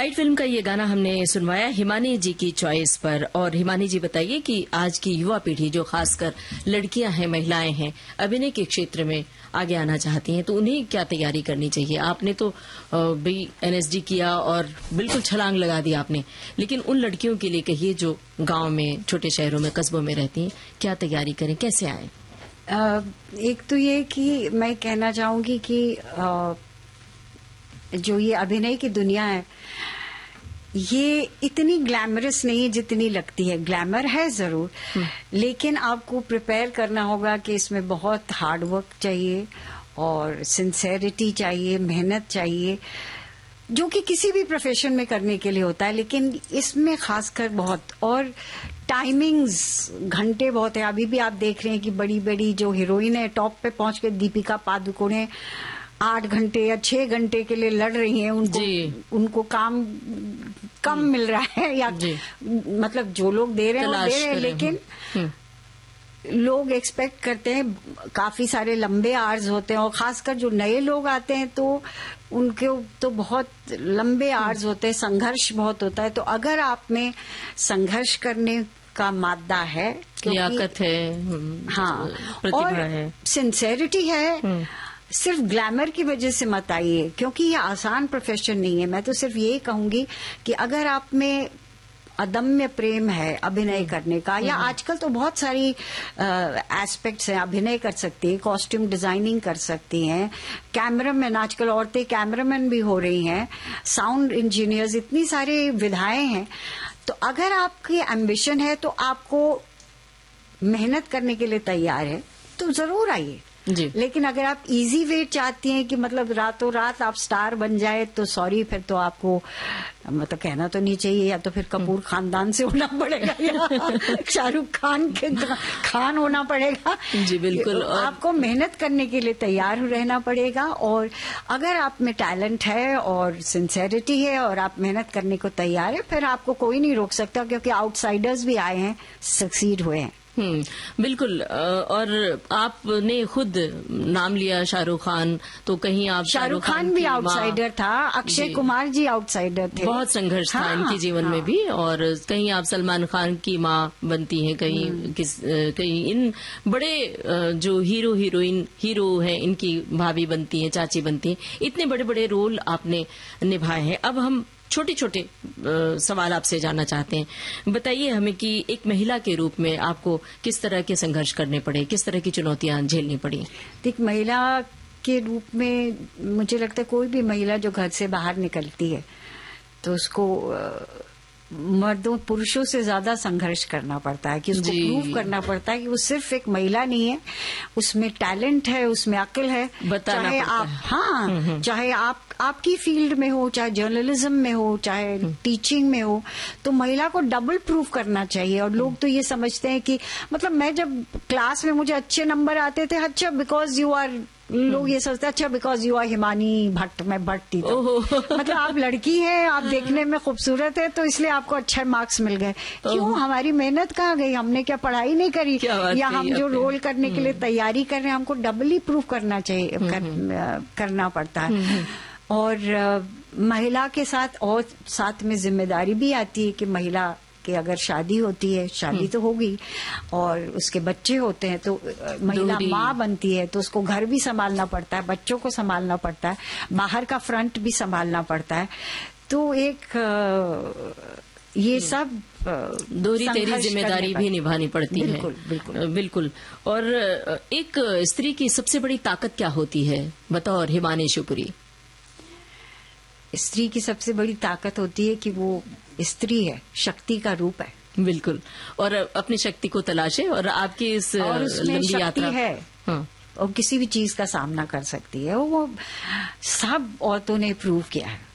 Guide film का ये गाना हमने सुनवाया हिमानी जी की चॉइस पर। और हिमानी जी बताइए कि आज की युवा पीढ़ी जो खासकर लड़कियां हैं, महिलाएं हैं, अभिनय के क्षेत्र में आगे आना चाहती हैं, तो उन्हें क्या तैयारी करनी चाहिए? आपने तो भी एनएसडी किया और बिल्कुल छलांग लगा दी आपने, लेकिन उन लड़कियों के लिए कहिए जो गांव में, छोटे शहरों में, कस्बों में रहती हैं, क्या तैयारी करें, कैसे आए? एक तो ये कि मैं कहना चाहूंगी कि जो ये अभिनय की दुनिया है ये इतनी ग्लैमरस नहीं है जितनी लगती है। ग्लैमर है जरूर, लेकिन आपको प्रिपेयर करना होगा कि इसमें बहुत हार्ड वर्क चाहिए और सिंसेरिटी चाहिए, मेहनत चाहिए, जो कि किसी भी प्रोफेशन में करने के लिए होता है, लेकिन इसमें खासकर बहुत। और टाइमिंग्स, घंटे बहुत है। अभी भी आप देख रहे हैं कि बड़ी बड़ी जो हीरोइन है टॉप पे पहुंच के, दीपिका पादुकोणे 8 घंटे या 6 घंटे के लिए लड़ रही हैं। उनको काम कम मिल रहा है, या मतलब जो लोग दे रहे हैं वो दे रहे हैं, लेकिन लोग एक्सपेक्ट करते हैं, काफी सारे लंबे आवर्स होते हैं। और खासकर जो नए लोग आते हैं तो उनके तो बहुत लंबे आवर्स होते हैं, संघर्ष बहुत होता है। तो अगर आप में संघर्ष करने का मादा है, लियाकत है, हाँ, प्रतिभा है, सिंसेरिटी है, सिर्फ ग्लैमर की वजह से मत आइए, क्योंकि ये आसान प्रोफेशन नहीं है। मैं तो सिर्फ ये कहूंगी कि अगर आप में अदम्य प्रेम है अभिनय करने का, या आजकल तो बहुत सारी एस्पेक्ट्स हैं, अभिनय कर सकती है, कॉस्ट्यूम डिजाइनिंग कर सकती हैं, कैमरामैन, आजकल औरतें कैमरामैन भी हो रही हैं, साउंड इंजीनियर्स, इतनी सारी विधाएं हैं। तो अगर आपकी एम्बिशन है, तो आपको मेहनत करने के लिए तैयार है, तो जरूर आइए। लेकिन अगर आप इजी वे चाहती हैं कि मतलब रातों रात आप स्टार बन जाए, तो सॉरी, फिर तो आपको मतलब कहना तो नहीं चाहिए, या तो फिर कपूर खानदान से होना पड़ेगा या शाहरुख खान के खान होना पड़ेगा। जी बिल्कुल। आपको मेहनत करने के लिए तैयार रहना पड़ेगा, और अगर आप में टैलेंट है और सिंसेरिटी है और आप मेहनत करने को तैयार है, फिर आपको कोई नहीं रोक सकता, क्योंकि आउटसाइडर्स भी आए हैं, सक्सीड हुए हैं। बिल्कुल। और आपने खुद नाम लिया शाहरुख खान, तो कहीं आप शाहरुख खान भी आउटसाइडर था, अक्षय कुमार जी आउटसाइडर थे, बहुत संघर्ष था इनके जीवन में भी। और कहीं आप सलमान खान की माँ बनती हैं, कहीं इन बड़े जो हीरो हीरोइन हीरो हैं इनकी भाभी बनती हैं, चाची बनती हैं। इतने बड़े बड़े रोल आपने निभाए हैं। अब हम छोटे छोटे सवाल आपसे जानना चाहते हैं। बताइए हमें कि एक महिला के रूप में आपको किस तरह के संघर्ष करने पड़े, किस तरह की चुनौतियां झेलनी पड़ी? एक महिला के रूप में मुझे लगता है कोई भी महिला जो घर से बाहर निकलती है तो उसको मर्दों पुरुषों से ज्यादा संघर्ष करना पड़ता है, कि उसको प्रूव करना पड़ता है कि वो सिर्फ एक महिला नहीं है, उसमें टैलेंट है, उसमें अक्ल है। चाहे आप चाहे आपकी फील्ड में हो, चाहे जर्नलिज्म में हो, चाहे टीचिंग में हो, तो महिला को डबल प्रूव करना चाहिए। और लोग तो ये समझते हैं कि मतलब मैं जब क्लास में मुझे अच्छे नंबर आते थे, अच्छा बिकॉज यू आर, लोग ये सोचते हैं अच्छा because you are Himani Bhatt, मैं भट्ट थी तो मतलब आप लड़की हैं, आप देखने में खूबसूरत है, तो इसलिए आपको अच्छे मार्क्स मिल गए। क्यों? हमारी मेहनत कहाँ गई? हमने क्या पढ़ाई नहीं करी, या हम जो रोल करने के लिए तैयारी कर रहे हैं हमको डबली प्रूव करना चाहिए, करना पड़ता है। और महिला के साथ और साथ में जिम्मेदारी भी आती है कि महिला कि अगर शादी होती है, शादी तो होगी, और उसके बच्चे होते हैं, तो महिला माँ बनती है, तो उसको घर भी संभालना पड़ता है, बच्चों को संभालना पड़ता है, बाहर का फ्रंट भी संभालना पड़ता है। तो एक ये सब दोहरी तेरी जिम्मेदारी भी निभानी पड़ती है। बिल्कुल, बिल्कुल, बिल्कुल। और एक स्त्री की सबसे बड़ी ताकत क्या होती है बतौर हिमानी शिवपुरी? स्त्री की सबसे बड़ी ताकत होती है कि वो स्त्री है, शक्ति का रूप है। बिल्कुल। और अपनी शक्ति को तलाशे, और आपकी इस लंबी यात्रा है और किसी भी चीज का सामना कर सकती है, वो सब औरतों ने प्रूव किया है।